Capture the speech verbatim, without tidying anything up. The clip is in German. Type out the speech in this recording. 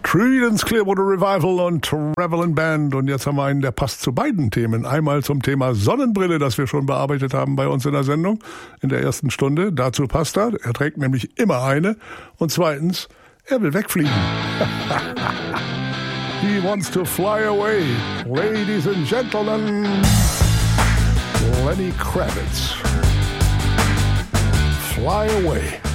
Creedence Clearwater Revival und Traveling Band. Und jetzt haben wir einen, der passt zu beiden Themen. Einmal zum Thema Sonnenbrille, das wir schon bearbeitet haben bei uns in der Sendung in der ersten Stunde. Dazu passt er. Er trägt nämlich immer eine. Und zweitens, er will wegfliegen. He wants to fly away. Ladies and gentlemen, Lenny Kravitz. Fly away.